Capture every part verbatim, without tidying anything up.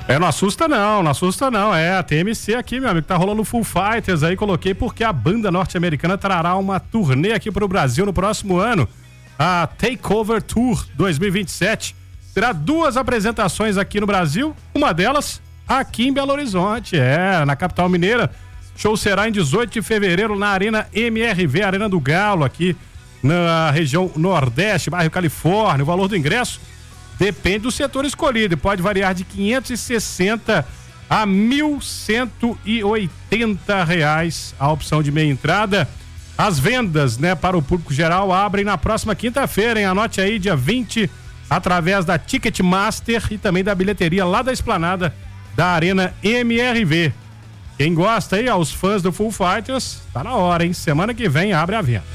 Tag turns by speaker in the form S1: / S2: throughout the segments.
S1: É, não assusta não, não assusta não, é a T M C aqui, meu amigo, tá rolando Foo Fighters aí, coloquei porque a banda norte-americana trará uma turnê aqui pro Brasil no próximo ano, a Takeover Tour dois mil e vinte e sete, terá duas apresentações aqui no Brasil, uma delas aqui em Belo Horizonte, é, na capital mineira, show será em dezoito de fevereiro na Arena M R V, Arena do Galo, aqui na região Nordeste, bairro Califórnia, o valor do ingresso depende do setor escolhido, pode variar de quinhentos e sessenta a mil cento e oitenta reais a opção de meia entrada. As vendas, né, para o público geral abrem na próxima quinta-feira, hein? Anote aí, dia vinte, através da Ticketmaster e também da bilheteria lá da esplanada da Arena M R V. Quem gosta aí, aos fãs do Foo Fighters, tá na hora, hein? Semana que vem abre a venda.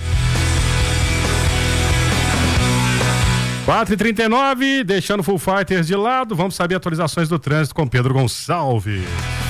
S1: quatro e trinta e nove, deixando o Foo Fighters de lado, vamos saber atualizações do trânsito com Pedro Gonçalves.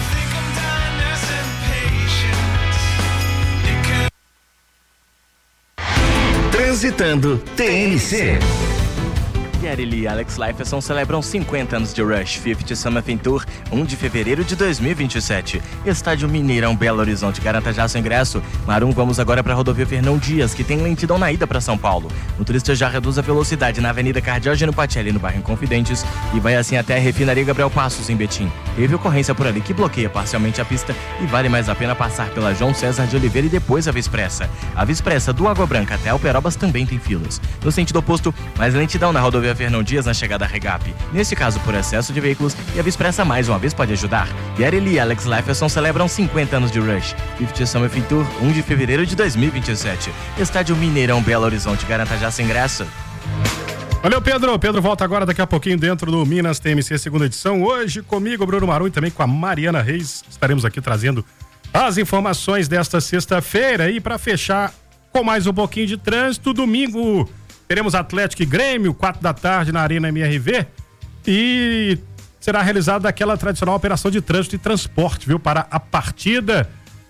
S2: Transitando T N C.
S3: Gary Lee e Alex Lifeson celebram cinquenta anos de Rush cinquenta Summer Tour, um de fevereiro de dois mil e vinte e sete. Estádio Mineirão, Belo Horizonte. Garanta já seu ingresso. Marum, vamos agora para a rodovia Fernão Dias, que tem lentidão na ida para São Paulo. O motorista já reduz a velocidade na Avenida Cardiógeno Patelli, no bairro Inconfidentes, e vai assim até a Refinaria Gabriel Passos, em Betim. Teve ocorrência por ali que bloqueia parcialmente a pista e vale mais a pena passar pela João César de Oliveira e depois a Via Expressa. A Via Expressa do Água Branca até Alperobas também tem filas. No sentido oposto, mais lentidão na rodovia Fernão Dias na chegada a Regap. Nesse caso, por excesso de veículos, e a Via Expressa mais uma vez pode ajudar. Gary Lee e Alex Lifeson celebram cinquenta anos de Rush cinquenta Summer Tour, um de fevereiro de dois mil e vinte e sete. Estádio Mineirão, Belo Horizonte. Garanta já seu ingresso.
S1: Valeu, Pedro. Pedro volta agora daqui a pouquinho dentro do Minas T M C segunda edição. Hoje comigo, Bruno Marum, e também com a Mariana Reis. Estaremos aqui trazendo as informações desta sexta-feira. E para fechar com mais um pouquinho de trânsito, domingo teremos Atlético e Grêmio, quatro da tarde na Arena M R V. E será realizada aquela tradicional operação de trânsito e transporte, viu? Para a partida.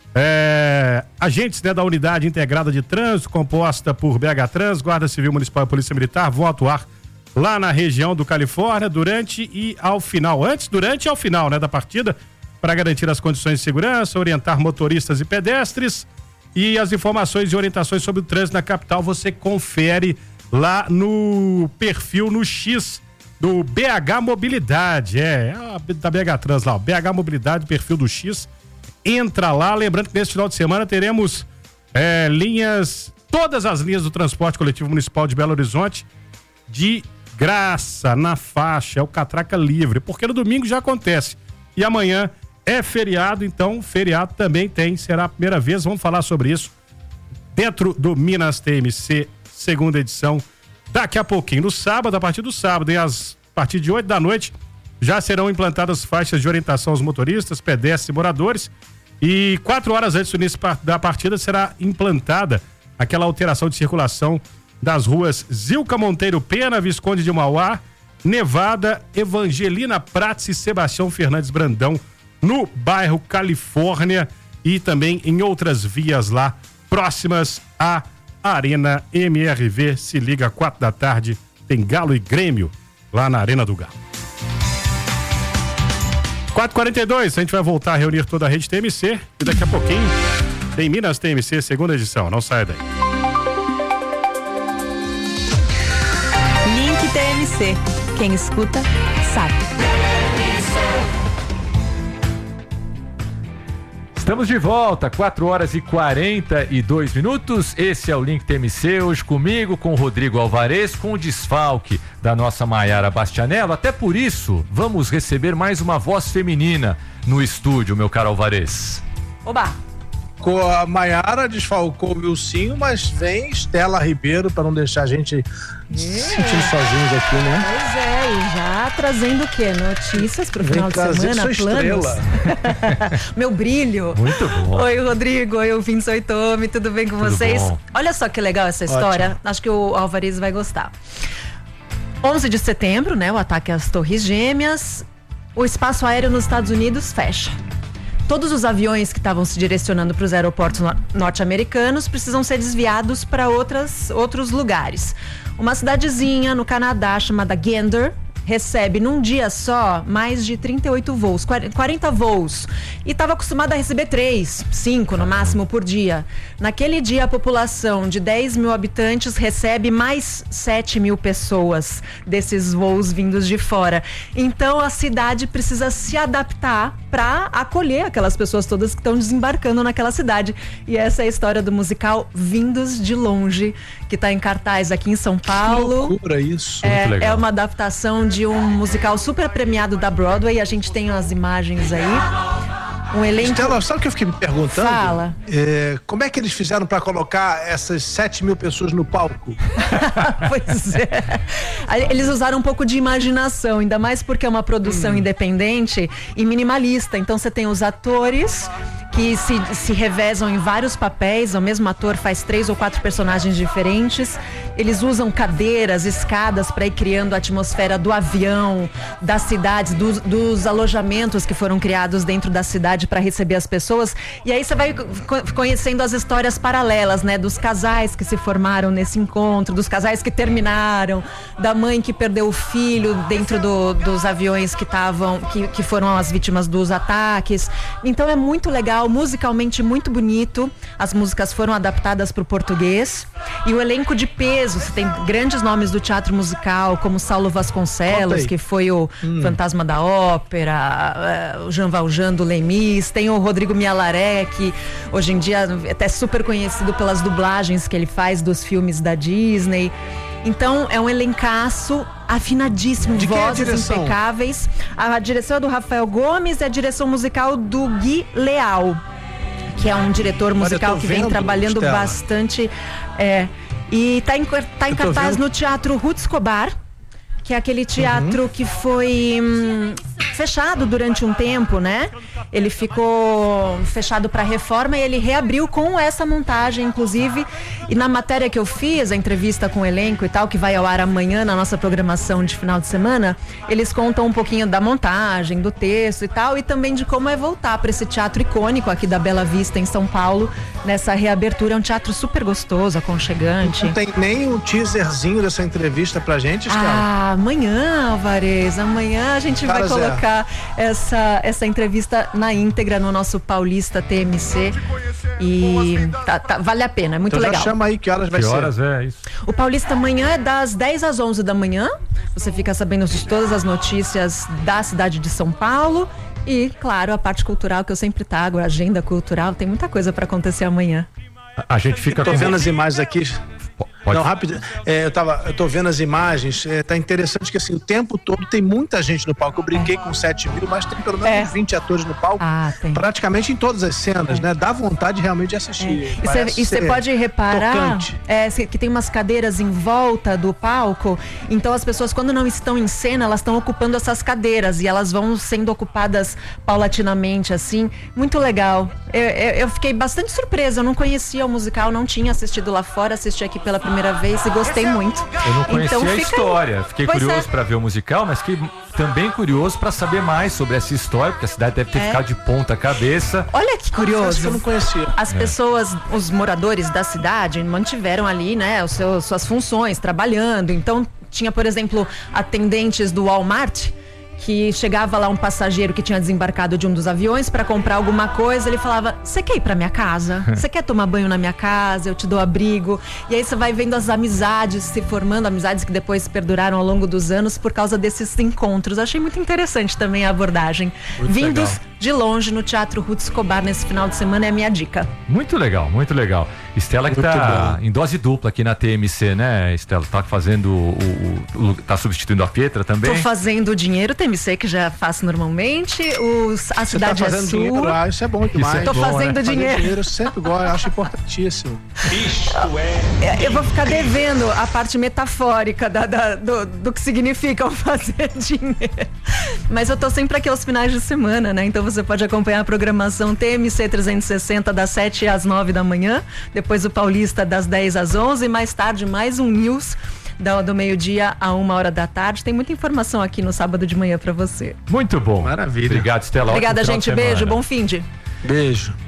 S1: É, agentes, né, da Unidade Integrada de Trânsito, composta por B H Trans, Guarda Civil Municipal e Polícia Militar, vão atuar lá na região do Califórnia durante e ao final, antes, durante e ao final, né, da partida, para garantir as condições de segurança, orientar motoristas e pedestres. E as informações e orientações sobre o trânsito na capital você confere lá no perfil, no X do B H Mobilidade, é, é da B H Trans lá, ó, B H Mobilidade, perfil do X. Entra lá, lembrando que nesse final de semana teremos é, linhas, todas as linhas do transporte coletivo municipal de Belo Horizonte de graça na faixa, é o Catraca Livre, porque no domingo já acontece e amanhã é feriado, então feriado também tem, será a primeira vez, vamos falar sobre isso dentro do Minas T M C segunda edição daqui a pouquinho. No sábado, a partir do sábado, e às, a partir de oito da noite, já serão implantadas faixas de orientação aos motoristas, pedestres e moradores. E quatro horas antes do início da partida será implantada aquela alteração de circulação das ruas Zilca Monteiro Pena, Visconde de Mauá, Nevada, Evangelina Prates e Sebastião Fernandes Brandão, no bairro Califórnia e também em outras vias lá próximas à Arena M R V. Se liga, quatro da tarde, tem Galo e Grêmio lá na Arena do Galo. quatro e quarenta e dois, a gente vai voltar a reunir toda a rede T M C e daqui a pouquinho tem Minas T M C, segunda edição. Não saia daí.
S4: Link T M C. Quem escuta, sabe.
S5: Estamos de volta, quatro horas e quarenta e dois minutos. Esse é o Link T M C, hoje comigo, com o Rodrigo Alvarez, com o desfalque da nossa Maiara Bastianello. Até por isso, vamos receber mais uma voz feminina no estúdio, meu caro Alvarez.
S4: Oba!
S6: A Maiara desfalcou o Wilsinho, mas vem Estela Ribeiro para não deixar a gente é. se sentindo sozinhos aqui, né?
S4: Pois é, e já trazendo o quê? Notícias pro
S6: vem
S4: final de semana,
S6: sua
S4: planos. Meu brilho.
S5: Muito bom.
S4: Oi, Rodrigo. Oi, ouvintes Oitome, tudo bem com
S5: tudo
S4: vocês?
S5: Bom.
S4: Olha só que legal essa história.
S6: Ótimo.
S4: Acho que o Alvarez vai gostar. onze de setembro, né? O ataque às Torres Gêmeas. O espaço aéreo nos Estados Unidos fecha. Todos os aviões que estavam se direcionando para os aeroportos norte-americanos precisam ser desviados para outros lugares. Uma cidadezinha no Canadá chamada Gander recebe num dia só mais de trinta e oito voos, quarenta voos. E estava acostumada a receber três, cinco no máximo por dia. Naquele dia, a população de dez mil habitantes recebe mais sete mil pessoas desses voos vindos de fora. Então, a cidade precisa se adaptar para acolher aquelas pessoas todas que estão desembarcando naquela cidade. E essa é a história do musical Vindos de Longe, que está em cartaz aqui em São Paulo.
S6: Que loucura isso.
S4: É, é uma adaptação de um musical super premiado da Broadway. A gente tem as imagens aí. Um elenco...
S6: Estela, sabe o que eu fiquei me perguntando?
S4: Fala.
S6: É, como é que eles fizeram para colocar essas sete mil pessoas no palco?
S4: Pois é. Eles usaram um pouco de imaginação, ainda mais porque é uma produção hum. independente e minimalista. Então você tem os atores que se, se revezam em vários papéis. O mesmo ator faz três ou quatro personagens diferentes. Eles usam cadeiras, escadas para ir criando a atmosfera do avião, das cidades, dos, dos alojamentos que foram criados dentro da cidade para receber as pessoas. E aí você vai conhecendo as histórias paralelas, né? Dos casais que se formaram nesse encontro, dos casais que terminaram, da mãe que perdeu o filho dentro do, dos aviões que estavam, que, que foram as vítimas dos ataques. Então é muito legal, musicalmente muito bonito. As músicas foram adaptadas para o português. E o elenco de peso, você tem grandes nomes do teatro musical, como Saulo Vasconcelos, que foi o hum. Fantasma da Ópera, o Jean Valjean do Lemis. Tem o Rodrigo Mialaré, que hoje em dia é até super conhecido pelas dublagens que ele faz dos filmes da Disney. Então é um elencaço afinadíssimo, de vozes impecáveis. A direção é do Rafael Gomes e a direção musical do Gui Leal, que é um diretor musical que vem trabalhando Estela. bastante. É, e tá em, tá em cartaz no Teatro Ruth Escobar, que é aquele teatro uhum. que foi hum, fechado durante um tempo, né? Ele ficou fechado para reforma e ele reabriu com essa montagem, inclusive. E na matéria que eu fiz, a entrevista com o elenco e tal, que vai ao ar amanhã na nossa programação de final de semana, eles contam um pouquinho da montagem, do texto e tal, e também de como é voltar para esse teatro icônico aqui da Bela Vista, em São Paulo, nessa reabertura. É um teatro super gostoso, aconchegante.
S6: Não tem nem um teaserzinho dessa entrevista pra gente, Estela?
S4: Ah, amanhã, Alvarez, amanhã a gente vai colocar essa, essa entrevista na íntegra no nosso Paulista T M C e tá, tá, vale a pena, é muito
S6: então
S4: legal.
S6: Já chama aí que horas vai
S5: que
S6: ser.
S5: Que horas é isso?
S4: O Paulista amanhã é das dez às onze da manhã, você fica sabendo de todas as notícias da cidade de São Paulo e, claro, a parte cultural que eu sempre trago, a agenda cultural, tem muita coisa para acontecer amanhã.
S5: A gente fica...
S6: Tô com... vendo as imagens aqui...
S5: Pode.
S6: Não, rápido. É, eu, tava, eu tô vendo as imagens. É, tá interessante que assim, o tempo todo tem muita gente no palco. Eu brinquei com sete mil, mas tem pelo menos é. vinte atores no palco.
S4: Ah, tem.
S6: Praticamente em todas as cenas, é. né? Dá vontade realmente de assistir.
S4: É. E você pode reparar é, que tem umas cadeiras em volta do palco. Então as pessoas, quando não estão em cena, elas estão ocupando essas cadeiras e elas vão sendo ocupadas paulatinamente, assim. Muito legal. Eu, eu, eu fiquei bastante surpresa. Eu não conhecia o musical, não tinha assistido lá fora, assisti aqui pela primeira vez e gostei muito.
S5: Eu não conhecia então, a história. Aí. Fiquei
S4: pois
S5: curioso
S4: é.
S5: para ver o musical, mas fiquei também curioso para saber mais sobre essa história, porque a cidade deve ter é. ficado de ponta cabeça.
S4: Olha que curioso.
S6: Que eu não conhecia.
S4: As é. pessoas, os moradores da cidade mantiveram ali, né, os seus, suas funções, trabalhando. Então, tinha, por exemplo, atendentes do Walmart, que chegava lá um passageiro que tinha desembarcado de um dos aviões para comprar alguma coisa, ele falava, você quer ir para minha casa? Você quer tomar banho na minha casa? Eu te dou abrigo. E aí você vai vendo as amizades se formando, amizades que depois perduraram ao longo dos anos por causa desses encontros. Achei muito interessante também a abordagem.
S5: Muito
S4: Vindos
S5: legal.
S4: de longe no Teatro Ruth Escobar nesse final de semana é a minha dica.
S5: Muito legal, muito legal. Estela que muito tá bom. Em dose dupla aqui na T M C, né, Estela? Tá fazendo o, o, o tá substituindo a Pietra também?
S4: Tô fazendo o dinheiro T M C que já faço normalmente. Os, a
S6: Você
S4: cidade
S6: tá fazendo
S4: é sua.
S6: Dinheiro, ah, isso é bom demais.
S5: É
S4: Tô
S5: bom,
S4: fazendo
S5: né?
S4: dinheiro.
S6: dinheiro eu sempre gosto, eu acho importantíssimo.
S2: Isto é.
S4: Eu vou ficar devendo a parte metafórica da, da, do, do que significa fazer dinheiro. Mas eu tô sempre aqui aos finais de semana, né? Então você pode acompanhar a programação T M C trezentos e sessenta das sete às nove da manhã, depois o Paulista das dez às onze e mais tarde mais um News do, do meio-dia a uma hora da tarde. Tem muita informação aqui no sábado de manhã pra você.
S5: Muito bom.
S6: Maravilha.
S5: Obrigado, Estela.
S4: Obrigada, gente. Beijo, bom fim de.
S6: Beijo.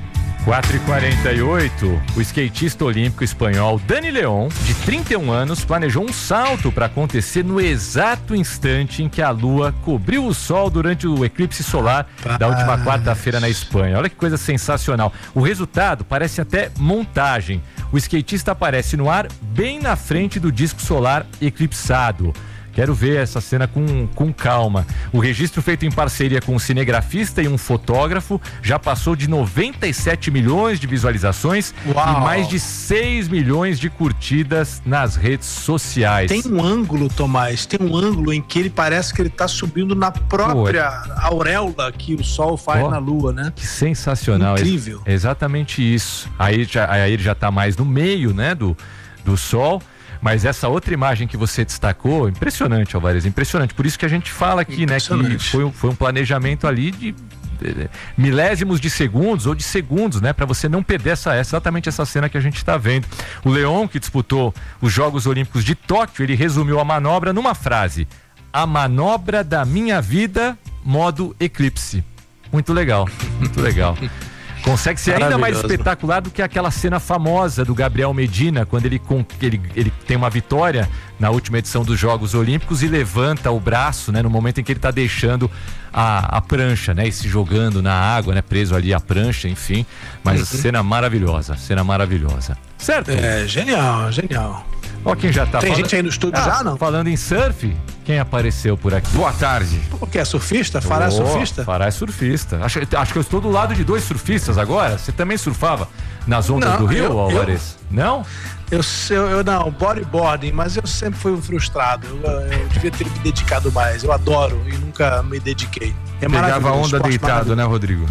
S5: quatro e quarenta e oito, o skatista olímpico espanhol Dani León, de trinta e um anos, planejou um salto para acontecer no exato instante em que a Lua cobriu o Sol durante o eclipse solar da última quarta-feira na Espanha. Olha que coisa sensacional. O resultado parece até montagem. O skatista aparece no ar bem na frente do disco solar eclipsado. Quero ver essa cena com, com calma. O registro feito em parceria com um cinegrafista e um fotógrafo já passou de noventa e sete milhões de visualizações. Uau. E mais de seis milhões de curtidas nas redes sociais.
S6: Tem um ângulo, Tomás, tem um ângulo em que ele parece que ele está subindo na própria Pô, é... auréola que o Sol faz oh, na Lua, né?
S5: Que sensacional.
S6: Incrível.
S5: É exatamente isso. Aí, já, aí ele já está mais no meio, né, do, do Sol. Mas essa outra imagem que você destacou, impressionante, Alvarez, impressionante. Por isso que a gente fala aqui, né, que foi, foi um planejamento ali de, de milésimos de segundos ou de segundos, né, para você não perder essa, exatamente essa cena que a gente está vendo. O León, que disputou os Jogos Olímpicos de Tóquio, ele resumiu a manobra numa frase: a manobra da minha vida, modo eclipse. Muito legal, muito legal. Consegue ser ainda mais espetacular do que aquela cena famosa do Gabriel Medina, quando ele, ele, ele tem uma vitória na última edição dos Jogos Olímpicos e levanta o braço, né, no momento em que ele está deixando a, a prancha, né, e se jogando na água, né, preso ali à prancha, enfim. Mas uhum. cena maravilhosa, cena maravilhosa. Certo?
S6: É, genial, genial.
S5: Ó, quem já tá
S6: Tem
S5: falando...
S6: gente aí no estúdio
S5: ah,
S6: já, não?
S5: Falando em surf, quem apareceu por aqui?
S7: Boa tarde.
S6: O que é surfista? Fará oh, é surfista?
S5: Fará é surfista. Acho, acho que eu estou do lado de dois surfistas agora. Você também surfava nas ondas não, do Rio, eu, Alvarez? Eu, não?
S6: Eu, eu, eu não, bodyboarding, mas eu sempre fui um frustrado. Eu, eu devia ter me dedicado mais. Eu adoro e nunca me dediquei.
S7: É Pegava onda deitado, né, Rodrigo?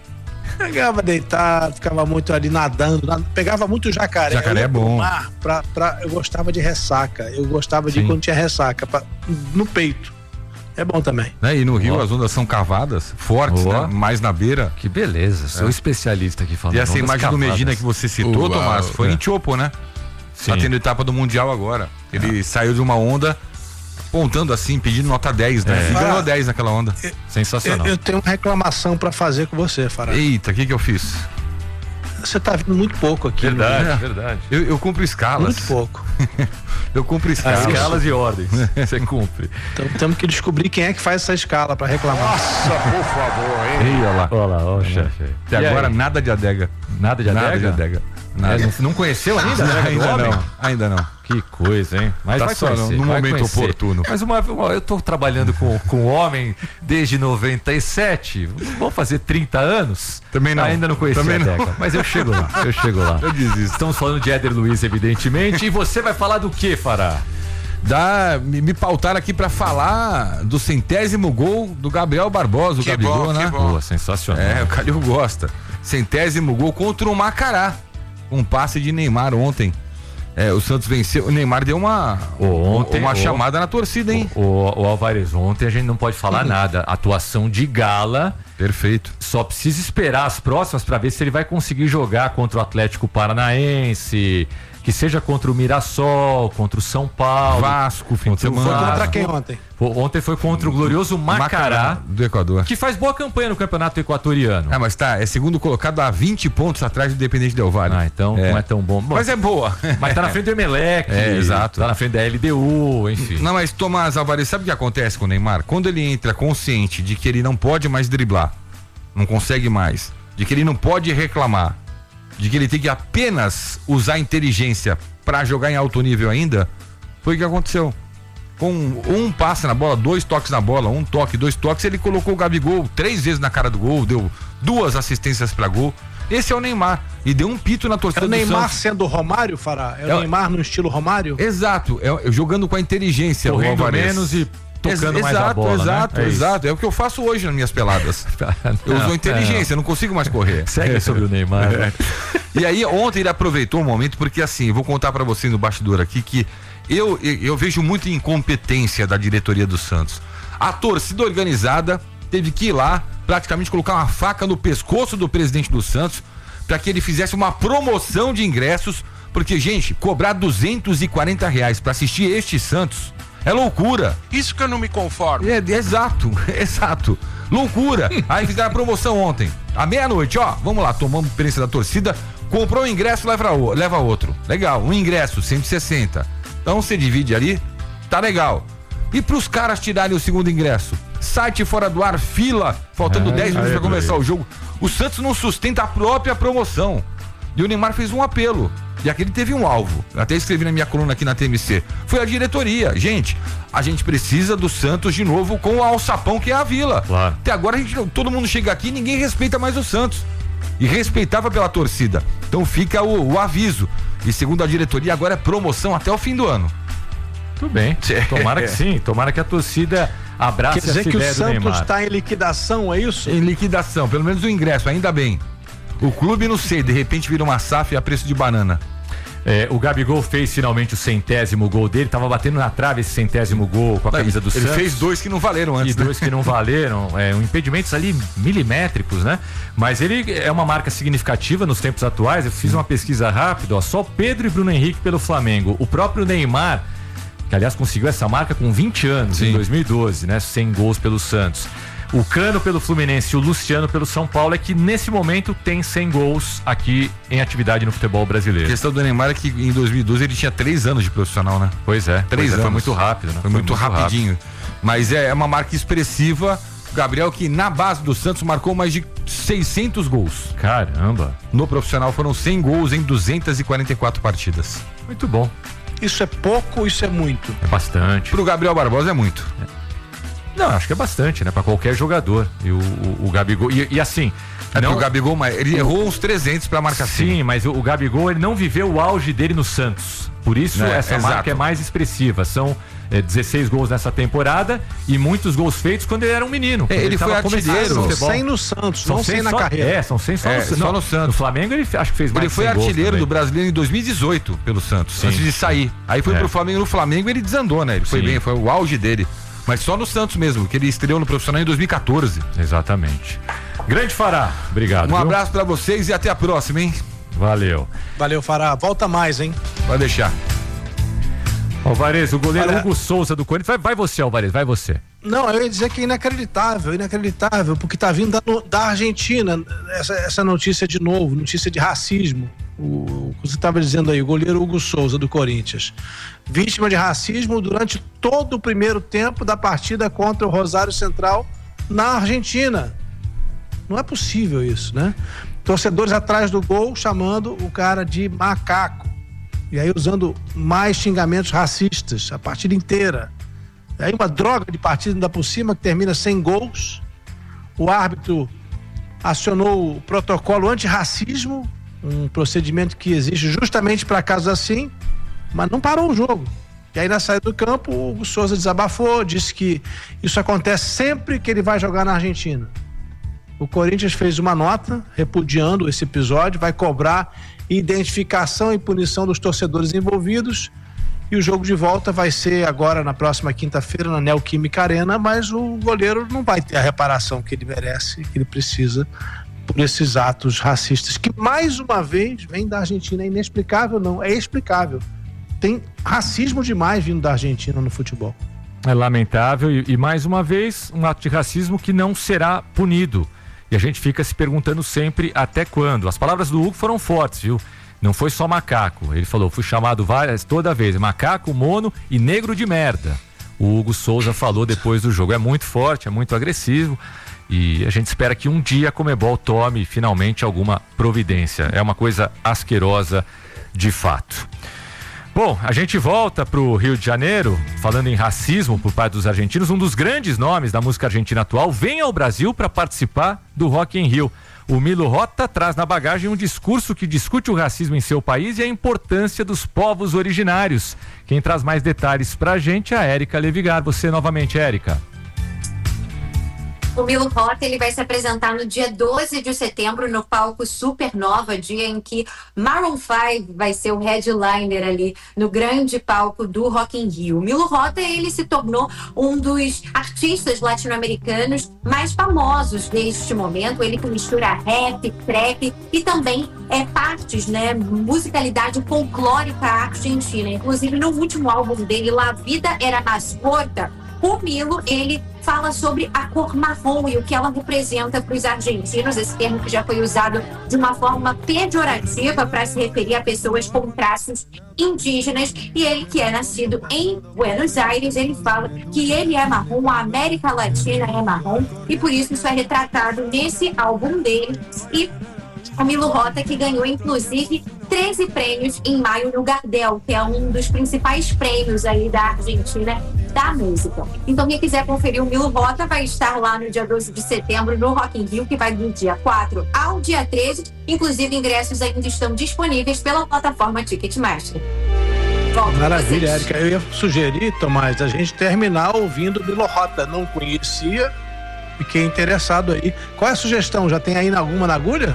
S6: Pegava deitado, ficava muito ali nadando, nad... pegava muito jacaré.
S7: Jacaré é bom.
S6: Mar pra, pra... Eu gostava de ressaca, eu gostava de Sim. quando tinha ressaca, pra... no peito. É bom também.
S7: É, e no Rio oh. as ondas são cavadas, fortes, oh. né? Mais na beira.
S5: Que beleza, sou é. especialista aqui falando.
S7: E essa imagem cavadas. do Medina que você citou, Uau, Tomás, foi é. em Tiopo, né? Sim. Tá tendo etapa do Mundial agora. Ele ah. saiu de uma onda apontando assim, pedindo nota dez, né? É. E ganhou dez naquela onda.
S6: Eu,
S5: Sensacional.
S6: Eu, eu tenho uma reclamação pra fazer com você, Fará.
S7: Eita, o que que eu fiz?
S6: Você tá vindo muito pouco aqui.
S5: Verdade,
S6: né?
S5: verdade.
S7: Eu, eu cumpro escalas.
S6: Muito pouco.
S7: Eu cumpro escalas.
S5: Ah, escalas e ordens. Você cumpre.
S6: Então temos que descobrir quem é que faz essa escala pra reclamar.
S7: Nossa, por favor, hein?
S5: Ei, olha lá. Olha lá, ó, chefe.
S7: Até agora, aí? nada de adega.
S5: Nada de adega?
S7: Nada de adega. Nada.
S5: É, não, não conheceu ainda?
S7: Não, ainda não. Ainda não.
S5: Que coisa, hein? Mas
S7: tá
S5: vai
S7: só
S5: conhecer,
S7: no
S5: vai
S7: momento
S5: conhecer.
S7: oportuno.
S5: Mas uma, uma, eu tô trabalhando com, com homem desde noventa e sete. Vou fazer trinta anos.
S7: Também não.
S5: Ainda não conheci
S7: Também
S5: a
S7: não.
S5: Deca. Mas eu chego lá, eu chego lá.
S7: Eu desisto.
S5: Estamos falando de Éder Luiz, evidentemente. E você vai falar do que, Fará?
S7: Dá, me, me pautaram aqui pra falar do centésimo gol do Gabriel Barbosa, o
S5: que
S7: Gabigol,
S5: bom,
S7: né?
S5: Que boa, sensacional.
S7: É, o Calil gosta. Centésimo gol contra o Macará. Um passe de Neymar ontem. É, o Santos venceu. O Neymar deu uma,
S5: ontem,
S7: uma
S5: o,
S7: chamada na torcida, hein?
S5: O, o, o Alvarez, ontem a gente não pode falar uhum. nada. Atuação de gala.
S7: Perfeito.
S5: Só precisa esperar as próximas para ver se ele vai conseguir jogar contra o Atlético Paranaense, que seja contra o Mirassol, contra o São Paulo.
S7: Vasco, fim de semana.
S6: Foi contra quem ontem?
S5: Ontem foi contra o glorioso Macará, Macará
S7: do Equador,
S5: que faz boa campanha no campeonato equatoriano.
S7: É, mas tá, é segundo colocado a vinte pontos atrás do Independente Del Valle.
S5: Ah, então é. não é tão bom. bom.
S7: Mas é boa.
S5: Mas tá na frente do Emelec.
S7: É, exato.
S5: Tá na frente da L D U, enfim.
S7: Não, mas Tomás Alvarez, sabe o que acontece com o Neymar? Quando ele entra consciente de que ele não pode mais driblar, não consegue mais, de que ele não pode reclamar, de que ele tem que apenas usar a inteligência pra jogar em alto nível ainda, foi o que aconteceu. Com um passe na bola, dois toques na bola, um toque, dois toques, ele colocou o Gabigol três vezes na cara do gol, deu duas assistências pra gol. Esse é o Neymar. E deu um pito na torcida
S6: do
S7: Santos.
S6: É o Neymar sendo o Romário, Fará? É, é o Neymar no estilo Romário?
S7: Exato, é, é jogando com a inteligência.
S5: Correndo menos e tocando Ex mais a bola,
S7: Exato,
S5: né? é
S7: exato. É o que eu faço hoje nas minhas peladas. Eu não, uso inteligência, não. não consigo mais correr.
S5: Segue sobre o Neymar.
S7: É. E aí, ontem ele aproveitou o momento, porque assim, vou contar pra você no bastidor aqui que eu, eu, eu vejo muita incompetência da diretoria do Santos. A torcida organizada teve que ir lá, praticamente colocar uma faca no pescoço do presidente do Santos, para que ele fizesse uma promoção de ingressos, porque, gente, cobrar duzentos e quarenta reais para assistir este Santos É loucura.
S2: Isso que eu não me conformo.
S7: É, exato, exato. Loucura. Aí fizeram a promoção ontem. À meia-noite, ó, vamos lá, tomamos experiência da torcida, comprou um ingresso, leva, leva outro. Legal, um ingresso, cento e sessenta. Então você divide ali, tá legal. E pros caras tirarem o segundo ingresso? Site fora do ar, fila, faltando dez minutos pra começar o jogo. O Santos não sustenta a própria promoção. E o Neymar fez um apelo. E aquele teve um alvo. Eu até escrevi na minha coluna aqui na T M C. Foi a diretoria. Gente, a gente precisa do Santos de novo com o alçapão que é a Vila.
S5: Claro.
S7: Até agora a gente, todo mundo chega aqui e ninguém respeita mais o Santos. E respeitava pela torcida. Então fica o, o aviso. E segundo a diretoria, agora é promoção até o fim do ano.
S5: Tudo bem. Tomara que sim. Tomara que a torcida abrace
S6: Quer dizer
S5: essa
S6: que
S5: ideia
S6: o
S5: do Neymar.
S6: Santos está em liquidação, é isso?
S7: Em liquidação, pelo menos o ingresso, ainda bem. O clube, não sei, de repente vira uma S A F a preço de banana.
S5: É, o Gabigol fez finalmente o centésimo gol dele, tava batendo na trave esse centésimo gol com a camisa do
S7: Ele
S5: Santos.
S7: Ele fez dois que não valeram antes.
S5: E dois
S7: né?
S5: que não valeram, é, um impedimentos ali milimétricos, né? Mas ele é uma marca significativa nos tempos atuais. Eu fiz uma pesquisa rápida, ó, só Pedro e Bruno Henrique pelo Flamengo. O próprio Neymar, que aliás conseguiu essa marca com vinte anos, Sim. em dois mil e doze, né? cem gols pelo Santos. O Cano pelo Fluminense e o Luciano pelo São Paulo é que nesse momento tem cem gols aqui em atividade no futebol brasileiro.
S7: A questão do Neymar é que em dois mil e doze ele tinha três anos de profissional, né?
S5: Pois é,
S7: três anos.
S5: Foi muito rápido, né?
S7: Foi, foi muito, muito rapidinho. Rápido. Mas é uma marca expressiva. Gabriel, que na base do Santos marcou mais de seiscentos gols.
S5: Caramba!
S7: No profissional foram cem gols em duzentas e quarenta e quatro partidas.
S5: Muito bom.
S6: Isso é pouco, isso é muito?
S5: É bastante.
S7: Pro Gabriel Barbosa é muito.
S5: É. Não, acho que é bastante, né? Pra qualquer jogador. E o, o, o Gabigol. E, e assim.
S7: É
S5: não...
S7: o Gabigol, ele o... errou uns trezentos pra marcar.
S5: Sim, mas o, o Gabigol, ele não viveu o auge dele no Santos. Por isso, é, essa exato. marca é mais expressiva. São é, dezesseis gols nessa temporada e muitos gols feitos quando ele era um menino.
S7: É, ele, ele foi artilheiro.
S6: cem no Santos,
S5: são
S6: não cem na
S5: só,
S6: carreira.
S5: É, são cem só,
S7: é,
S5: no,
S7: só
S5: não,
S7: no Santos.
S5: No Flamengo, ele acho que fez mais
S7: Ele foi artilheiro do Brasileiro em dois mil e dezoito pelo Santos, Sim. antes de sair. Aí foi é. pro Flamengo. No Flamengo ele desandou, né? Ele foi Sim. bem, foi o auge dele. Mas só no Santos mesmo, que ele estreou no profissional em dois mil e quatorze.
S5: Exatamente. Grande Fará, obrigado.
S7: Um
S5: viu?
S7: abraço pra vocês e até a próxima, hein?
S5: Valeu.
S6: Valeu, Fará. Volta mais, hein?
S7: Vai deixar.
S5: Alvarez, o goleiro
S6: Olha...
S5: Hugo Souza do Corinthians. Vai, vai você, Alvarez, vai você.
S6: Não, eu ia dizer que é inacreditável, inacreditável, porque tá vindo da, da Argentina essa, essa notícia de novo, notícia de racismo. O que você estava dizendo aí, o goleiro Hugo Souza do Corinthians, vítima de racismo durante todo o primeiro tempo da partida contra o Rosário Central na Argentina. Não é possível isso, né? Torcedores atrás do gol chamando o cara de macaco e aí usando mais xingamentos racistas a partida inteira. E aí uma droga de partida ainda por cima que termina sem gols. O árbitro acionou o protocolo antirracismo, um procedimento que existe justamente para casos assim, mas não parou o jogo. E aí na saída do campo o Hugo Souza desabafou, disse que isso acontece sempre que ele vai jogar na Argentina. O Corinthians fez uma nota repudiando esse episódio, vai cobrar identificação e punição dos torcedores envolvidos e o jogo de volta vai ser agora na próxima quinta-feira na Neoquímica Arena, mas o goleiro não vai ter a reparação que ele merece, que ele precisa por esses atos racistas, que mais uma vez vem da Argentina. É inexplicável, não, é explicável. Tem racismo demais vindo da Argentina no futebol.
S5: É lamentável e, e mais uma vez um ato de racismo que não será punido. E a gente fica se perguntando sempre até quando. As palavras do Hugo foram fortes, viu? Não foi só macaco. Ele falou, fui chamado várias, toda vez, macaco, mono e negro de merda. O Hugo Souza falou depois do jogo. É muito forte, é muito agressivo. E a gente espera que um dia a Conmebol tome finalmente alguma providência. É uma coisa asquerosa de fato. Bom, a gente volta para o Rio de Janeiro, falando em racismo por parte dos argentinos. Um dos grandes nomes da música argentina atual vem ao Brasil para participar do Rock in Rio. O Milo Rota traz na bagagem um discurso que discute o racismo em seu país e a importância dos povos originários. Quem traz mais detalhes para a gente é a Érica Levigar. Você novamente, Érica.
S8: O Milo Rota, ele vai se apresentar no dia doze de setembro no palco Supernova, dia em que Maroon cinco vai ser o headliner ali no grande palco do Rock in Rio. O Milo Rota, ele se tornou um dos artistas latino-americanos mais famosos neste momento. Ele que mistura rap, trap e também é partes, né, musicalidade folclórica argentina. Inclusive, no último álbum dele, La Vida Era Más Corta, o Milo, ele fala sobre a cor marrom e o que ela representa para os argentinos, esse termo que já foi usado de uma forma pejorativa para se referir a pessoas com traços indígenas. E ele, que é nascido em Buenos Aires, ele fala que ele é marrom, a América Latina é marrom, e por isso isso é retratado nesse álbum dele. E o Milo Rota, que ganhou, inclusive, treze prêmios em maio no Gardel, que é um dos principais prêmios aí da Argentina da música. Então, quem quiser conferir o Milo Rota vai estar lá no dia doze de setembro no Rock in Rio, que vai do dia quatro ao dia treze. Inclusive, ingressos ainda estão disponíveis pela plataforma Ticketmaster. Volto.
S6: Maravilha, Érica. Eu ia sugerir, Tomás, a gente terminar ouvindo o Milo Rota. Não conhecia, fiquei interessado aí. Qual é a sugestão? Já tem aí alguma na agulha?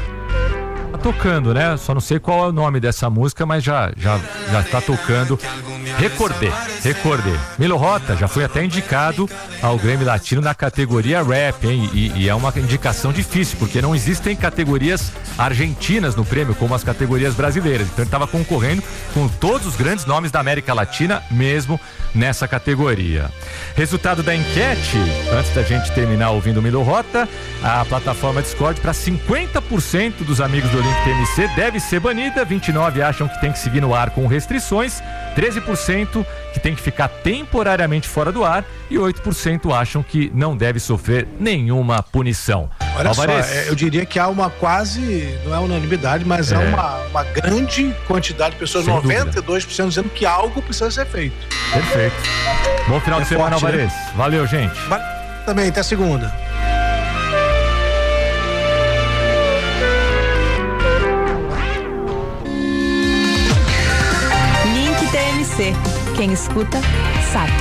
S5: Tá tocando, né? Só não sei qual é o nome dessa música, mas já já já tá tocando. Recordei, recordei. Milo Rota já foi até indicado ao Grammy Latino na categoria rap, hein? E, e é uma indicação difícil, porque não existem categorias argentinas no prêmio, como as categorias brasileiras. Então ele estava concorrendo com todos os grandes nomes da América Latina, mesmo nessa categoria. Resultado da enquete, antes da gente terminar ouvindo Milo Rota, a plataforma Discord, para cinquenta por cento dos amigos do Link T M C deve ser banida, vinte e nove por cento acham que tem que seguir no ar com restrições, treze por cento que tem que ficar temporariamente fora do ar e oito por cento acham que não deve sofrer nenhuma punição.
S6: Olha
S5: Alvarez.
S6: só, eu diria que há uma quase, não é unanimidade, mas é. há uma, uma grande quantidade de pessoas,
S5: Sem
S6: noventa e dois por cento dizendo que algo precisa ser feito.
S5: Perfeito. Bom final
S6: é
S5: de semana,
S6: forte,
S5: Alvarez.
S6: né?
S5: Valeu, gente.
S6: Também, até segunda.
S9: Link T M C. Quem escuta, sabe.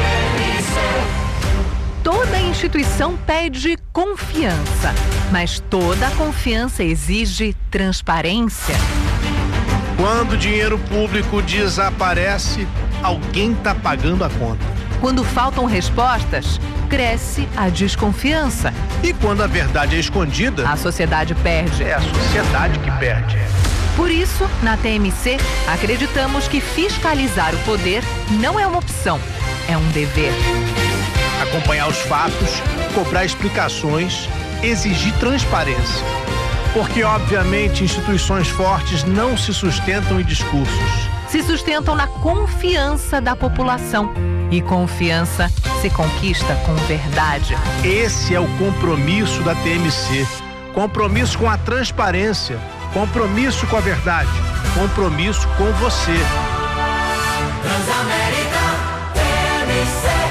S9: Toda instituição pede confiança, mas toda confiança exige transparência.
S6: Quando o dinheiro público desaparece, alguém está pagando a conta.
S9: Quando faltam respostas, cresce a desconfiança.
S6: E quando a verdade é escondida,
S9: a sociedade perde.
S6: É a sociedade que perde.
S9: Por isso, na T M C, acreditamos que fiscalizar o poder não é uma opção, é um dever.
S6: Acompanhar os fatos, cobrar explicações, exigir transparência. Porque, obviamente, instituições fortes não se sustentam em discursos.
S9: Se sustentam na confiança da população. E confiança se conquista com verdade.
S6: Esse é o compromisso da T M C. Compromisso com a transparência. Compromisso com a verdade. Compromisso com você.
S2: Transamérica T M C.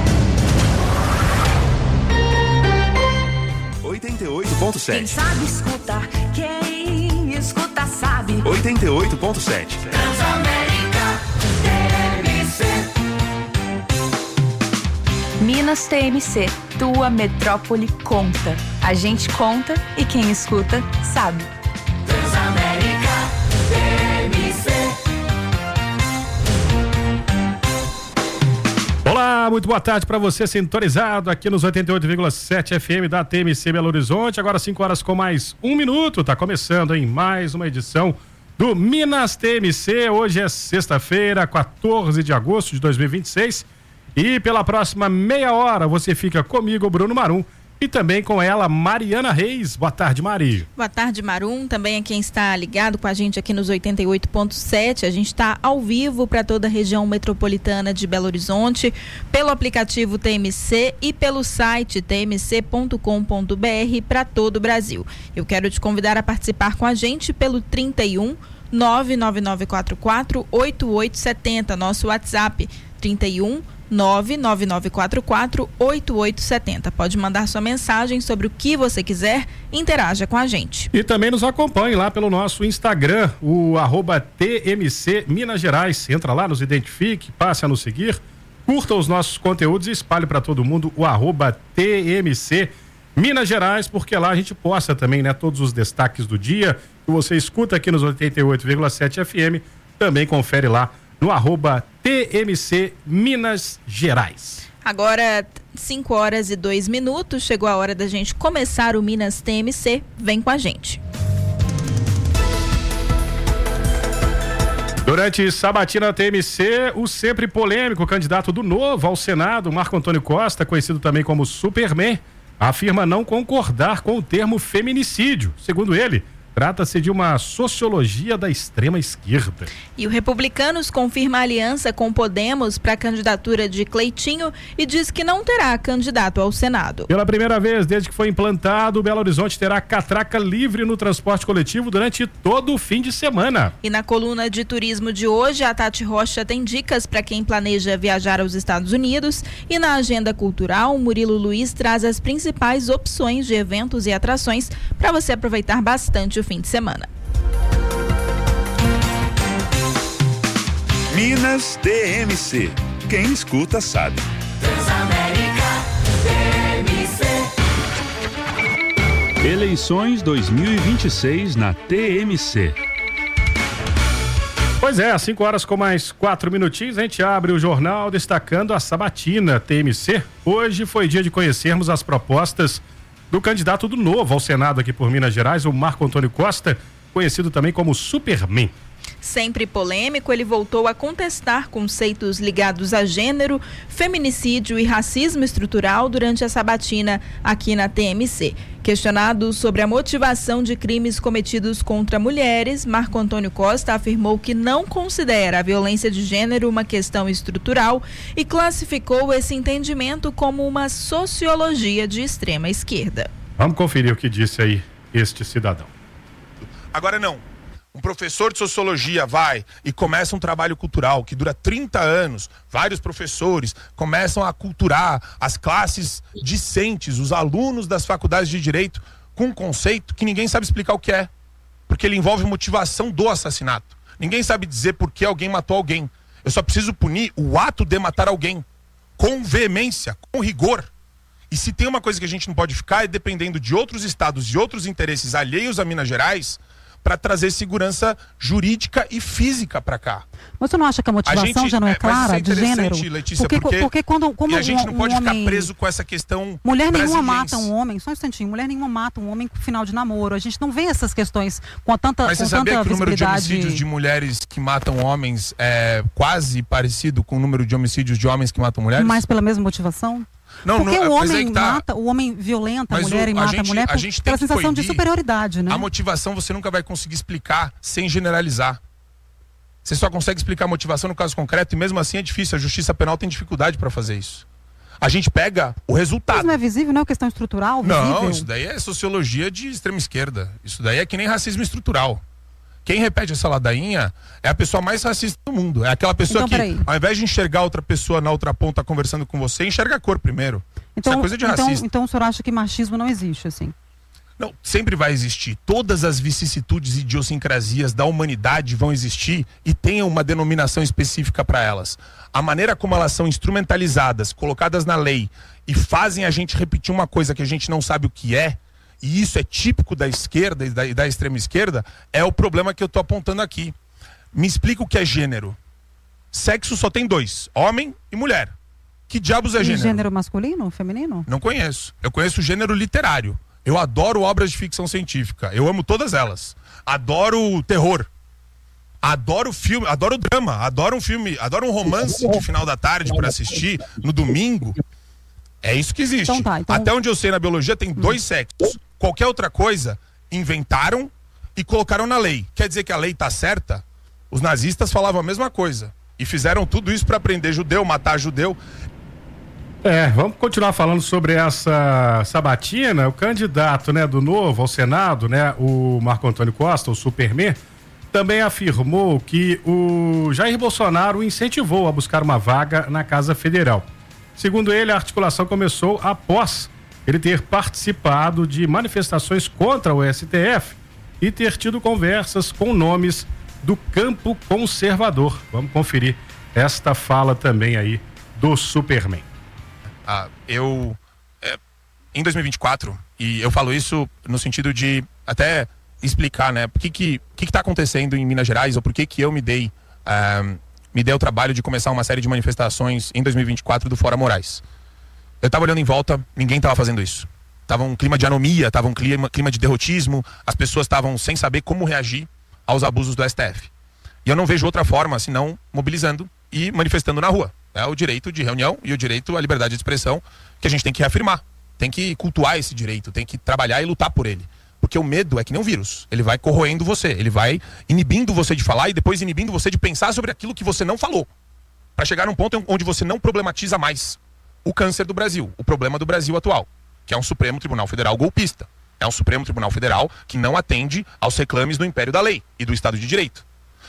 S10: oitenta e oito ponto sete.
S2: Quem sabe escutar, quem escuta sabe.
S10: oitenta e oito ponto sete.
S2: Transamérica T M C.
S11: Minas T M C, tua metrópole conta. A gente conta e quem escuta sabe.
S2: Transamérica T M C.
S1: Olá, muito boa tarde para você sintonizado aqui nos oitenta e oito vírgula sete F M da T M C Belo Horizonte. Agora cinco horas com mais um minuto. Tá começando em mais uma edição do Minas T M C. Hoje é sexta-feira, quatorze de agosto de dois mil e vinte e seis. E pela próxima meia hora você fica comigo, Bruno Marum, e também com ela, Mariana Reis. Boa tarde, Mari.
S12: Boa tarde, Marum. Também a quem está ligado com a gente aqui nos oitenta e oito ponto sete. A gente está ao vivo para toda a região metropolitana de Belo Horizonte, pelo aplicativo T M C e pelo site t m c ponto com ponto b r para todo o Brasil. Eu quero te convidar a participar com a gente pelo trinta e um, nove nove nove quatro quatro, oito oito sete zero, nosso WhatsApp, trinta e um, nove nove nove quatro quatro, oito oito sete zero. Pode mandar sua mensagem sobre o que você quiser, interaja com a gente.
S1: E também nos acompanhe lá pelo nosso Instagram, o arroba T M C Minas Gerais. Entra lá, nos identifique, passe a nos seguir, curta os nossos conteúdos e espalhe para todo mundo o arroba T M C Minas Gerais, porque lá a gente posta também, né, todos os destaques do dia que você escuta aqui nos oitenta e oito vírgula sete F M, também confere lá no arroba T M C Minas Gerais.
S12: Agora, cinco horas e dois minutos, chegou a hora da gente começar o Minas T M C. Vem com a gente.
S1: Durante Sabatina T M C, o sempre polêmico candidato do Novo ao Senado, Marco Antônio Costa, conhecido também como Superman, afirma não concordar com o termo feminicídio. Segundo ele, trata-se de uma sociologia da extrema esquerda.
S12: E o Republicanos confirma a aliança com Podemos para a candidatura de Cleitinho e diz que não terá candidato ao Senado.
S1: Pela primeira vez desde que foi implantado, Belo Horizonte terá catraca livre no transporte coletivo durante todo o fim de semana.
S12: E na coluna de turismo de hoje, a Tati Rocha tem dicas para quem planeja viajar aos Estados Unidos. E na agenda cultural, o Murilo Luiz traz as principais opções de eventos e atrações para você aproveitar bastante o fim de semana.
S10: Minas T M C. Quem escuta sabe.
S2: Transamérica T M C.
S13: Eleições dois mil e vinte e seis na T M C.
S1: Pois é, às cinco horas com mais quatro minutinhos, a gente abre o jornal destacando a Sabatina T M C. Hoje foi dia de conhecermos as propostas do candidato do Novo ao Senado aqui por Minas Gerais, o Marco Antônio Costa, conhecido também como Superman.
S12: Sempre polêmico, ele voltou a contestar conceitos ligados a gênero, feminicídio e racismo estrutural durante a sabatina aqui na T M C. Questionado sobre a motivação de crimes cometidos contra mulheres, Marco Antônio Costa afirmou que não considera a violência de gênero uma questão estrutural e classificou esse entendimento como uma sociologia de extrema esquerda.
S1: Vamos conferir o que disse aí este cidadão.
S14: Agora não. Um professor de sociologia vai e começa um trabalho cultural que dura trinta anos, vários professores começam a culturar as classes discentes, os alunos das faculdades de direito, com um conceito que ninguém sabe explicar o que é, porque ele envolve motivação do assassinato. Ninguém sabe dizer por que alguém matou alguém. Eu só preciso punir o ato de matar alguém, com veemência, com rigor. E se tem uma coisa que a gente não pode ficar é dependendo de outros estados e outros interesses alheios a Minas Gerais para trazer segurança jurídica e física para cá.
S15: Mas você não acha que a motivação a gente, já não é, é clara, é de gênero?
S14: Letícia,
S15: porque,
S14: porque,
S15: porque quando, como
S14: e a gente não
S15: um,
S14: pode
S15: um
S14: ficar
S15: homem...
S14: preso com essa questão
S15: Mulher nenhuma
S14: brasiliense.
S15: mata um homem, só um instantinho, mulher nenhuma mata um homem com final de namoro. A gente não vê essas questões com tanta
S14: Mas
S15: com
S14: você sabia
S15: tanta
S14: que o número de
S15: visibilidade...
S14: homicídios de mulheres que matam homens é quase parecido com o número de homicídios de homens que matam mulheres?
S15: Mas pela mesma motivação?
S14: Não,
S15: porque
S14: não,
S15: o homem
S14: é tá.
S15: mata, o homem violenta a
S14: Mas
S15: mulher
S14: o,
S15: e mata a,
S14: gente,
S15: a mulher
S14: a gente
S15: pela
S14: tem
S15: sensação de
S14: proibir.
S15: superioridade, né?
S14: A motivação você nunca vai conseguir explicar sem generalizar. Você só consegue explicar a motivação no caso concreto e mesmo assim é difícil. A justiça penal tem dificuldade para fazer isso. A gente pega o resultado.
S15: Mas não é visível, não é questão estrutural? Visível?
S14: Não, isso daí é sociologia de extrema esquerda. Isso daí é que nem racismo estrutural. Quem repete essa ladainha é a pessoa mais racista do mundo. É aquela pessoa
S15: então,
S14: que, ao invés de enxergar outra pessoa na outra ponta conversando com você, enxerga a cor primeiro.
S15: Então,
S14: Isso é coisa de
S15: então,
S14: racista.
S15: então o senhor acha que machismo não existe, assim?
S14: Não, sempre vai existir. Todas as vicissitudes e idiosincrasias da humanidade vão existir e tem uma denominação específica para elas. A maneira como elas são instrumentalizadas, colocadas na lei e fazem a gente repetir uma coisa que a gente não sabe o que é, e isso é típico da esquerda e da, e da extrema esquerda, é o problema que eu tô apontando aqui. Me explica o que é gênero. Sexo só tem dois, homem e mulher. Que diabos é
S15: e
S14: gênero?
S15: Gênero masculino, feminino?
S14: Não conheço. Eu conheço o gênero literário. Eu adoro obras de ficção científica. Eu amo todas elas. Adoro terror. Adoro filme, adoro drama. Adoro um filme, adoro um romance de final da tarde para assistir no domingo. É isso que existe.
S15: Então tá, então...
S14: Até onde eu sei na biologia tem dois sexos. Qualquer outra coisa inventaram e colocaram na lei. Quer dizer que a lei tá certa? Os nazistas falavam a mesma coisa e fizeram tudo isso para prender judeu, matar judeu.
S1: É, vamos continuar falando sobre essa sabatina. O candidato, né, do Novo ao Senado, né, o Marco Antônio Costa, o Superman, também afirmou que o Jair Bolsonaro o incentivou a buscar uma vaga na Casa Federal. Segundo ele, a articulação começou após ele ter participado de manifestações contra o S T F e ter tido conversas com nomes do campo conservador. Vamos conferir esta fala também aí do Superman.
S14: Ah, eu é, em dois mil e vinte e quatro, e eu falo isso no sentido de até explicar, né, por que que, que que tá acontecendo em Minas Gerais, ou por que que eu me dei, uh, me dei o trabalho de começar uma série de manifestações em dois mil e vinte e quatro do Fora Moraes. Eu tava olhando em volta, ninguém tava fazendo isso. Tava um clima de anomia, tava um clima, clima de derrotismo, as pessoas estavam sem saber como reagir aos abusos do S T F. E eu não vejo outra forma senão mobilizando e manifestando na rua. É o direito de reunião e o direito à liberdade de expressão que a gente tem que reafirmar. Tem que cultuar esse direito, tem que trabalhar e lutar por ele. Porque o medo é que nem um vírus. Ele vai corroendo você, ele vai inibindo você de falar e depois inibindo você de pensar sobre aquilo que você não falou. Para chegar num ponto onde você não problematiza mais o câncer do Brasil, o problema do Brasil atual, que é um Supremo Tribunal Federal golpista. É um Supremo Tribunal Federal que não atende aos reclames do império da lei e do Estado de Direito.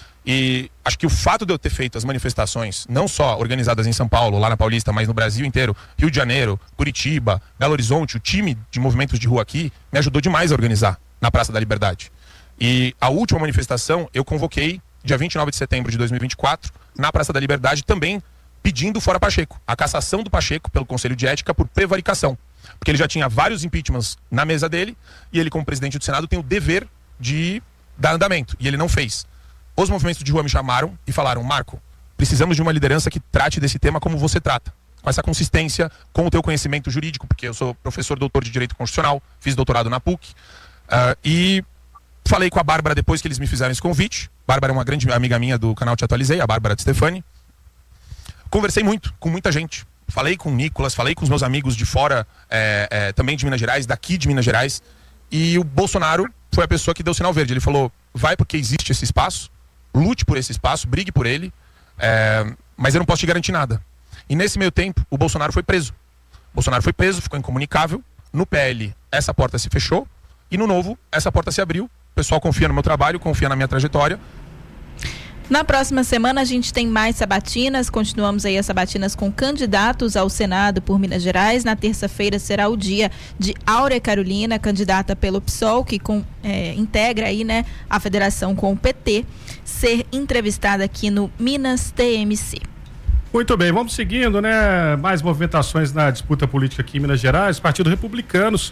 S14: E acho que o fato de eu ter feito as manifestações, não só organizadas em São Paulo, lá na Paulista, mas no Brasil inteiro, Rio de Janeiro, Curitiba, Belo Horizonte, o time de movimentos de rua aqui, me ajudou demais a organizar na Praça da Liberdade. E a última manifestação eu convoquei dia vinte e nove de setembro de dois mil e vinte e quatro, na Praça da Liberdade, também pedindo fora Pacheco, a cassação do Pacheco pelo Conselho de Ética por prevaricação. Porque ele já tinha vários impeachments na mesa dele e ele, como presidente do Senado, tem o dever de dar andamento. E ele não fez. Os movimentos de rua me chamaram e falaram: Marco, precisamos de uma liderança que trate desse tema como você trata. Com essa consistência, com o teu conhecimento jurídico, porque eu sou professor doutor de Direito Constitucional, fiz doutorado na P U C. Uh, e falei com a Bárbara depois que eles me fizeram esse convite. Bárbara é uma grande amiga minha do canal Te Atualizei, a Bárbara de Stefani. Conversei muito com muita gente. Falei com o Nicolas, falei com os meus amigos de fora, é, é, também de Minas Gerais, daqui de Minas Gerais. E o Bolsonaro foi a pessoa que deu o sinal verde. Ele falou: vai porque existe esse espaço, lute por esse espaço, brigue por ele, é, mas eu não posso te garantir nada. E nesse meio tempo, o Bolsonaro foi preso. O Bolsonaro foi preso, ficou incomunicável. No P L, essa porta se fechou. E no Novo, essa porta se abriu. O pessoal confia no meu trabalho, confia na minha trajetória.
S12: Na próxima semana a gente tem mais sabatinas, continuamos aí as sabatinas com candidatos ao Senado por Minas Gerais. Na terça-feira será o dia de Áurea Carolina, candidata pelo P SOL, que com, é, integra aí, né, a federação com o P T, ser entrevistada aqui no Minas T M C.
S1: Muito bem, vamos seguindo, né? Mais movimentações na disputa política aqui em Minas Gerais. Partido Republicanos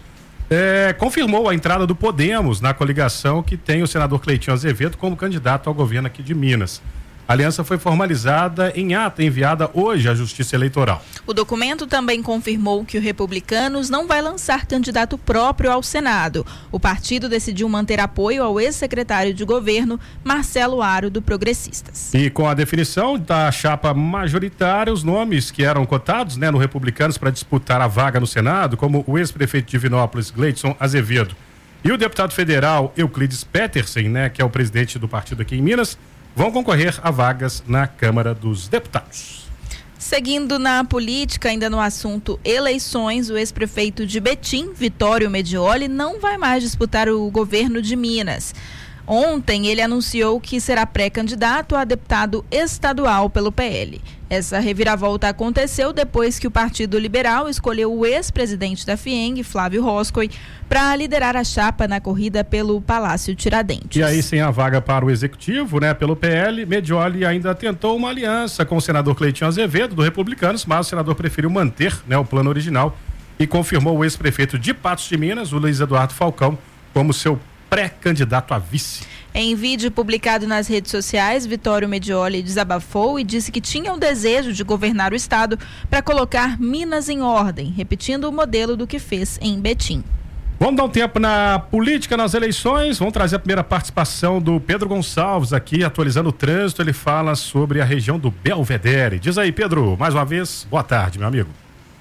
S1: É, confirmou a entrada do Podemos na coligação que tem o senador Cleitinho Azevedo como candidato ao governo aqui de Minas. A aliança foi formalizada em ata enviada hoje à Justiça Eleitoral.
S12: O documento também confirmou que o Republicanos não vai lançar candidato próprio ao Senado. O partido decidiu manter apoio ao ex-secretário de governo, Marcelo Aro, do Progressistas.
S1: E com a definição da chapa majoritária, os nomes que eram cotados, né, no Republicanos para disputar a vaga no Senado, como o ex-prefeito de Divinópolis, Gleidson Azevedo, e o deputado federal Euclides Petersen, né, que é o presidente do partido aqui em Minas, vão concorrer a vagas na Câmara dos Deputados.
S12: Seguindo na política, ainda no assunto eleições, o ex-prefeito de Betim, Vitório Medioli, não vai mais disputar o governo de Minas. Ontem ele anunciou que será pré-candidato a deputado estadual pelo P L. Essa reviravolta aconteceu depois que o Partido Liberal escolheu o ex-presidente da FIENG, Flávio Roscoe, para liderar a chapa na corrida pelo Palácio Tiradentes.
S1: E aí, sem a vaga para o executivo, né, pelo P L, Medioli ainda tentou uma aliança com o senador Cleitinho Azevedo, do Republicanos, mas o senador preferiu manter, né, o plano original e confirmou o ex-prefeito de Patos de Minas, o Luiz Eduardo Falcão, como seu pré-candidato a vice.
S12: Em vídeo publicado nas redes sociais, Vitório Medioli desabafou e disse que tinha o desejo de governar o estado para colocar Minas em ordem, repetindo o modelo do que fez em Betim.
S1: Vamos dar um tempo na política, nas eleições. Vamos trazer a primeira participação do Pedro Gonçalves aqui, atualizando o trânsito. Ele fala sobre a região do Belvedere. Diz aí, Pedro, mais uma vez, boa tarde, meu amigo.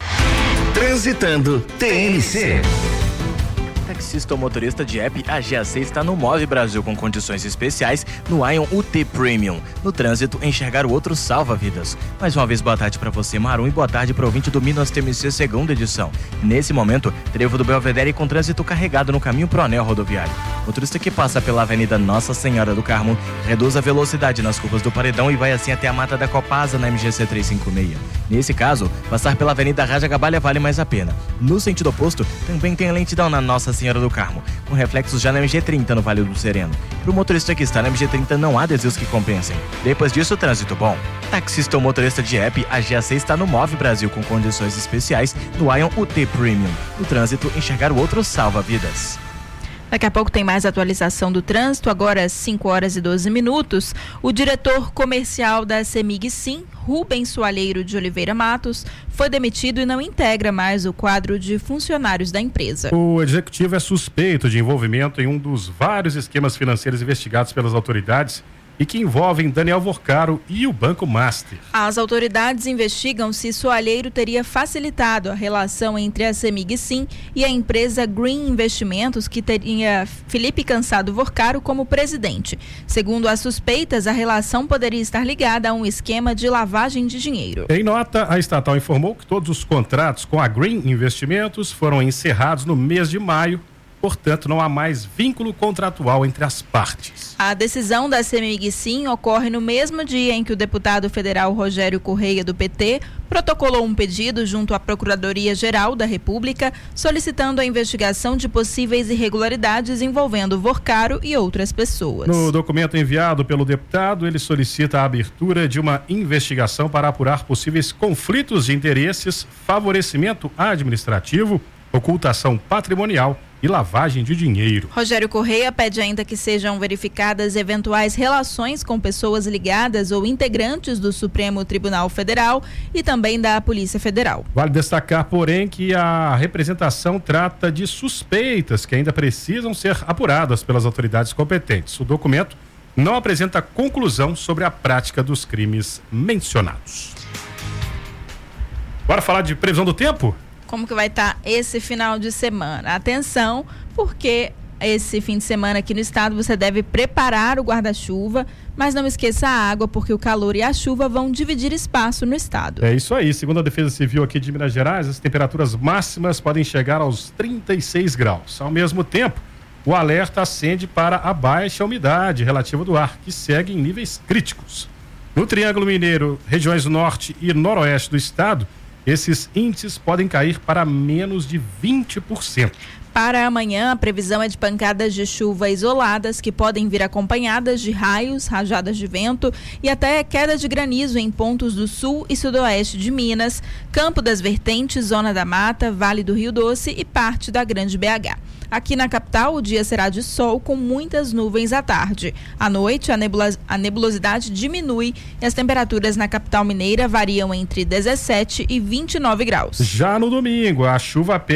S16: Transitando T M C.
S3: Taxista ou motorista de app, a G A C está no Move Brasil com condições especiais no Ion U T Premium. No trânsito, enxergar o outro salva vidas. Mais uma vez, boa tarde para você, Marum, e boa tarde para o ouvinte do Minas T M C segunda edição. Nesse momento, trevo do Belvedere com trânsito carregado no caminho pro anel rodoviário. Motorista que passa pela Avenida Nossa Senhora do Carmo reduz a velocidade nas curvas do Paredão e vai assim até a Mata da Copasa na M G C trezentos e cinquenta e seis. Nesse caso, passar pela Avenida Raja Gabalha vale mais a pena. No sentido oposto, também tem lentidão na Nossa Senhora Engenheiro do Carmo, com reflexos já na M G trinta no Vale do Sereno. Para o motorista que está na M G trinta não há adesivos que compensem. Depois disso, trânsito bom. Taxista ou motorista de app, a G A C está no Move Brasil com condições especiais no Ion U T Premium. No trânsito, enxergar o outro salva vidas.
S12: Daqui a pouco tem mais atualização do trânsito, agora às cinco horas e doze minutos. O diretor comercial da CEMIG Sim, Rubens Soalheiro de Oliveira Matos, foi demitido e não integra mais o quadro de funcionários da empresa.
S1: O executivo é suspeito de envolvimento em um dos vários esquemas financeiros investigados pelas autoridades e que envolvem Daniel Vorcaro e o Banco Master.
S12: As autoridades investigam se Soalheiro teria facilitado a relação entre a CEMIG Sim e a empresa Green Investimentos, que teria Felipe Cansado Vorcaro como presidente. Segundo as suspeitas, a relação poderia estar ligada a um esquema de lavagem de dinheiro.
S1: Em nota, a estatal informou que todos os contratos com a Green Investimentos foram encerrados no mês de maio. Portanto, não há mais vínculo contratual entre as partes.
S12: A decisão da CEMIG Sim ocorre no mesmo dia em que o deputado federal Rogério Correia, do P T, protocolou um pedido junto à Procuradoria-Geral da República, solicitando a investigação de possíveis irregularidades envolvendo Vorcaro e outras pessoas.
S1: No documento enviado pelo deputado, ele solicita a abertura de uma investigação para apurar possíveis conflitos de interesses, favorecimento administrativo, ocultação patrimonial e lavagem de dinheiro.
S12: Rogério Correia pede ainda que sejam verificadas eventuais relações com pessoas ligadas ou integrantes do Supremo Tribunal Federal e também da Polícia Federal.
S1: Vale destacar, porém, que a representação trata de suspeitas que ainda precisam ser apuradas pelas autoridades competentes. O documento não apresenta conclusão sobre a prática dos crimes mencionados. Bora falar de previsão do tempo?
S12: Como que vai estar esse final de semana? Atenção, porque esse fim de semana aqui no estado você deve preparar o guarda-chuva, mas não esqueça a água, porque o calor e a chuva vão dividir espaço no estado.
S1: É isso aí. Segundo a Defesa Civil aqui de Minas Gerais, as temperaturas máximas podem chegar aos trinta e seis graus. Ao mesmo tempo, o alerta acende para a baixa umidade relativa do ar, que segue em níveis críticos. No Triângulo Mineiro, regiões norte e noroeste do estado, esses índices podem cair para menos de vinte por cento.
S12: Para amanhã, a previsão é de pancadas de chuva isoladas que podem vir acompanhadas de raios, rajadas de vento e até queda de granizo em pontos do sul e sudoeste de Minas, Campo das Vertentes, Zona da Mata, Vale do Rio Doce e parte da Grande B H. Aqui na capital, o dia será de sol com muitas nuvens à tarde. À noite, a, nebulos- a nebulosidade diminui e as temperaturas na capital mineira variam entre dezessete e vinte e nove graus.
S1: Já no domingo, a chuva